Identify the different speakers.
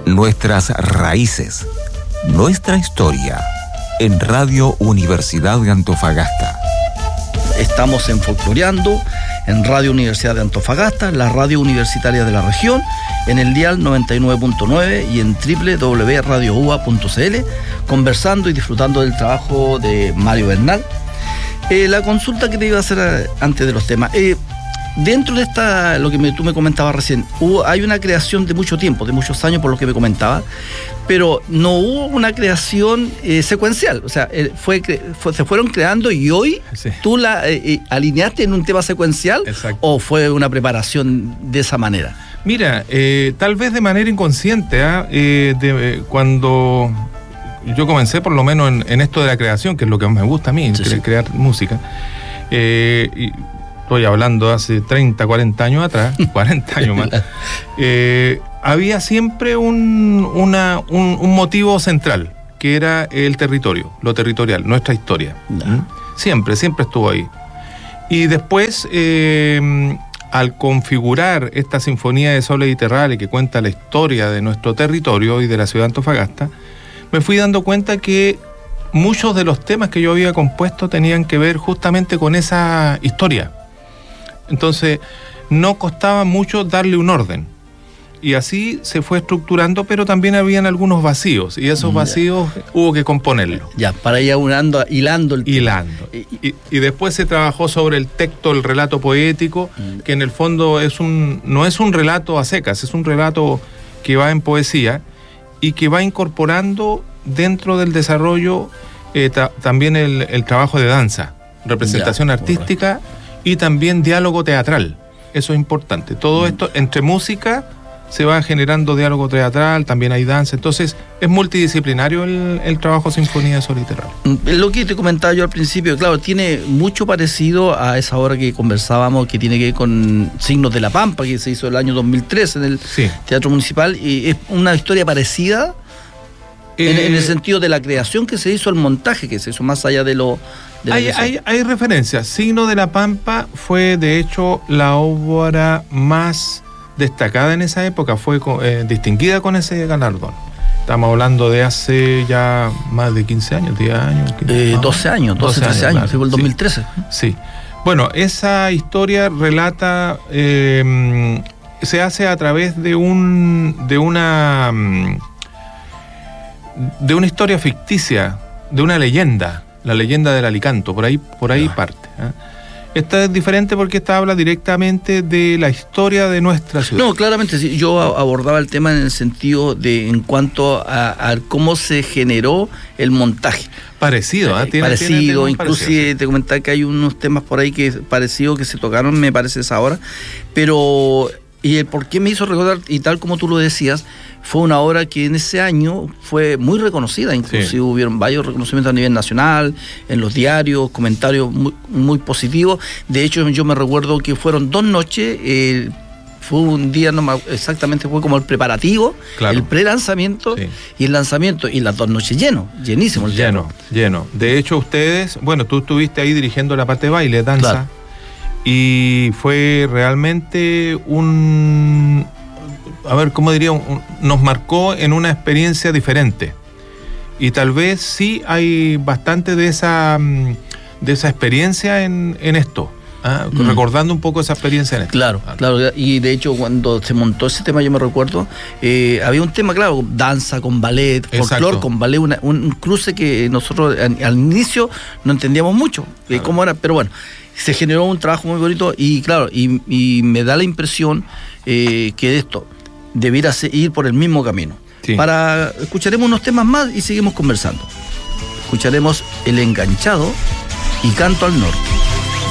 Speaker 1: nuestras raíces, nuestra historia, en Radio Universidad de Antofagasta.
Speaker 2: Estamos en Folcloreando, en Radio Universidad de Antofagasta, la radio universitaria de la región, en el dial 99.9 y en www.radioua.cl, conversando y disfrutando del trabajo de Mario Bernal. La consulta que te iba a hacer antes de los temas. Dentro de lo que tú me comentabas recién, hay una creación de mucho tiempo, de muchos años, por lo que me comentabas, pero no hubo una creación secuencial. O sea, se fueron creando y hoy sí. ¿Tú la alineaste en un tema secuencial? Exacto. ¿O fue una preparación de esa manera?
Speaker 3: Mira, tal vez de manera inconsciente, cuando yo comencé por lo menos en esto de la creación, que es lo que más me gusta a mí, sí. Crear música, estoy hablando hace 30, 40 años atrás, 40 años más, había siempre un motivo central, que era el territorio, lo territorial, nuestra historia. No. Siempre estuvo ahí. Y después, al configurar esta Sinfonía de Soles y Terrales, que cuenta la historia de nuestro territorio y de la ciudad de Antofagasta, me fui dando cuenta que muchos de los temas que yo había compuesto tenían que ver justamente con esa historia. Entonces, no costaba mucho darle un orden. Y así se fue estructurando, pero también habían algunos vacíos. Y esos vacíos hubo que componerlos.
Speaker 2: Ya, para ir hilando el tema.
Speaker 3: Hilando. Y después se trabajó sobre el texto, el relato poético, que en el fondo no es un relato a secas, es un relato que va en poesía y que va incorporando dentro del desarrollo también el trabajo de danza, representación artística. Correcto. Y también diálogo teatral, eso es importante. Todo esto, entre música, se va generando diálogo teatral, también hay danza, entonces es multidisciplinario el trabajo Sinfonía de Soles y Terrales.
Speaker 2: Lo que te comentaba yo al principio, claro, tiene mucho parecido a esa obra que conversábamos, que tiene que ver con Signos de la Pampa, que se hizo el año 2013 en el Teatro Municipal, y es una historia parecida en el sentido de la creación que se hizo, el montaje que se hizo, más allá de lo...
Speaker 3: Hay referencias. Signo de la Pampa fue, de hecho, la obra más destacada en esa época, fue distinguida con ese galardón. Estamos hablando de hace ya más de 15 años, 10 años.
Speaker 2: 12 años, 13 años, fue el 2013.
Speaker 3: Sí. Bueno, esa historia relata, se hace a través de una historia ficticia, de una leyenda. La leyenda del Alicanto, por ahí parte. Esta es diferente porque esta habla directamente de la historia de nuestra ciudad.
Speaker 2: No, claramente, sí, yo abordaba el tema en el sentido de en cuanto a cómo se generó el montaje.
Speaker 3: Parecido,
Speaker 2: parecido, inclusive te comentaba que hay unos temas por ahí parecidos que se tocaron, me parece, esa hora, pero... Y el por qué me hizo recordar, y tal como tú lo decías, fue una obra que en ese año fue muy reconocida, inclusive hubieron varios reconocimientos a nivel nacional, en los diarios, comentarios muy, muy positivos. De hecho, yo me recuerdo que fueron 2 noches, fue un día, exactamente, fue como el preparativo, el pre-lanzamiento y el lanzamiento, y las 2 noches llenísimo.
Speaker 3: Lleno. De hecho, ustedes, bueno, tú estuviste ahí dirigiendo la parte de baile, danza. Claro. Y fue realmente nos marcó en una experiencia diferente. Y tal vez sí hay bastante de esa experiencia en esto. Recordando un poco esa experiencia en esto.
Speaker 2: Claro. Y de hecho, cuando se montó ese tema, yo me recuerdo, había un tema, claro, danza con ballet, folclore con ballet, un cruce que nosotros al inicio no entendíamos mucho cómo era, pero bueno. Se generó un trabajo muy bonito y claro, y me da la impresión que esto debiera ir por el mismo camino. Sí. Escucharemos unos temas más y seguimos conversando. Escucharemos El Enganchado y Canto al Norte.